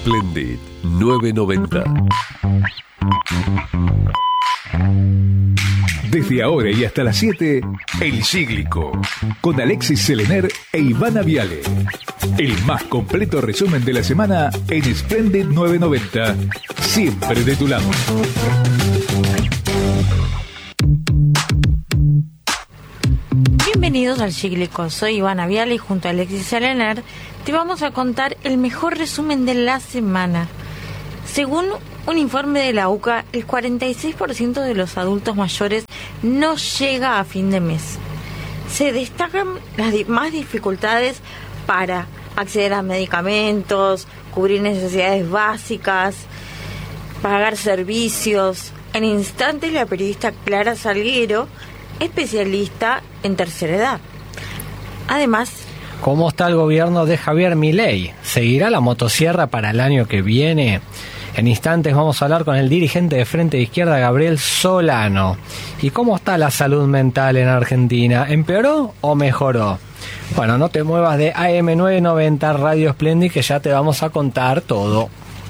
Splendid 990. Desde ahora y hasta las 7, El Cíclico, con Alexis Selener e Ivana Viale. El más completo resumen de la semana en Splendid 990. Siempre de tu lado. Bienvenidos al Cíclico, soy Ivana Viale y junto a Alexis Selener te vamos a contar el mejor resumen de la semana. Según un informe de la UCA, el 46% de los adultos mayores no llega a fin de mes. Se destacan las más dificultades para acceder a medicamentos, cubrir necesidades básicas, pagar servicios. En instantes, la periodista Clara Salguero, especialista en tercera edad. Además, ¿cómo está el gobierno de Javier Milei? ¿Seguirá la motosierra para el año que viene? En instantes vamos a hablar con el dirigente de Frente de Izquierda, Gabriel Solano. ¿Y cómo está la salud mental en Argentina? ¿Empeoró o mejoró? Bueno, no te muevas de AM990 Radio Splendid, que ya te vamos a contar todo.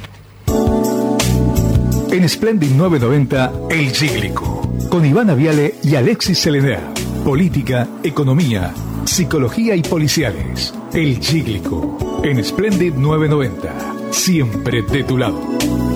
En Splendid 990, El Cíclico, con Ivana Viale y Alexis Selener. Política, economía, psicología y policiales. El Cíclico, en Splendid 990. Siempre de tu lado.